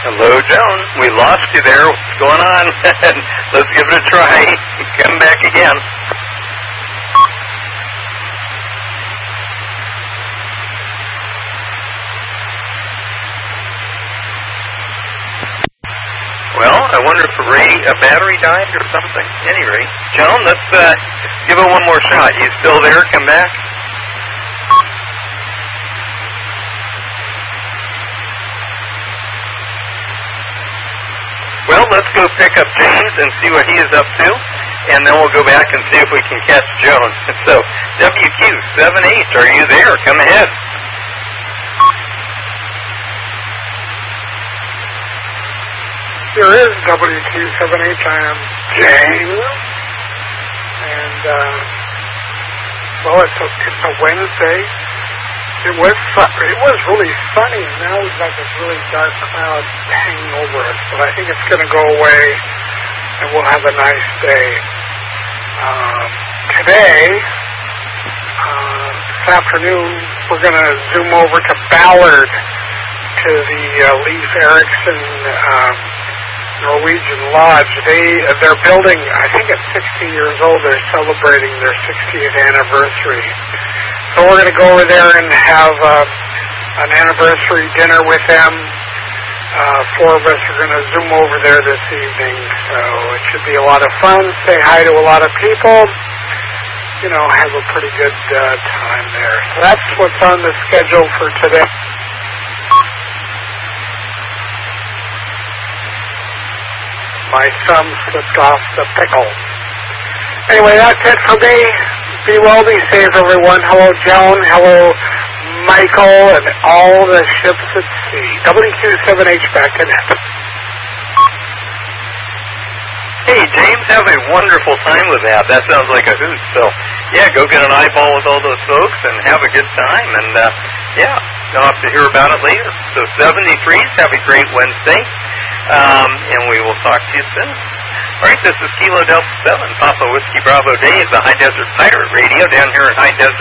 Hello, Joan. We lost you there. What's going on? Let's give it a try. Come back again. Well, I wonder if a battery died or something. At any rate, Joan, let's give it one more shot. You still there? Come back. Well, let's go pick up James and see what he is up to, and then we'll go back and see if we can catch Joan. So, WQ78, are you there? Come ahead. Here is WQ78. I am James, and well, it's a Wednesday. It was really sunny, and now we've got this really dark cloud hanging over us. But I think it's going to go away, and we'll have a nice day. Today, this afternoon, we're going to zoom over to Ballard, to the Leif Erikson Norwegian Lodge. They're building, I think it's 60 years old. They're celebrating their 60th anniversary. So we're going to go over there and have an anniversary dinner with them. 4 of us are going to zoom over there this evening. So it should be a lot of fun. Say hi to a lot of people. You know, have a pretty good time there. So that's what's on the schedule for today. My thumb slipped off the pickle. Anyway, that's it for me. Be well, be safe, everyone. Hello, Joan. Hello, Michael, and all the ships at sea. WQ7H back to net. Hey, James, have a wonderful time with that. That sounds like a hoot. So, yeah, go get an eyeball with all those folks and have a good time. And, yeah, you'll have to hear about it later. So, 73s, have a great Wednesday. And we will talk to you soon. All right, this is Kilo Delta 7, Papa Whiskey Bravo Dave, the High Desert Pirate Radio down here in High Desert.